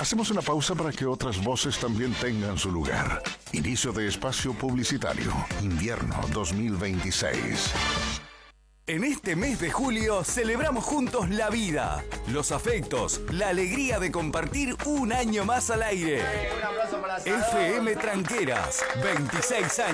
Hacemos una pausa para que otras voces también tengan su lugar. Inicio de espacio publicitario. Invierno 2026. En este mes de julio celebramos juntos la vida, los afectos, la alegría de compartir un año más al aire. Un aplauso para la FM Tranqueras, 26 años.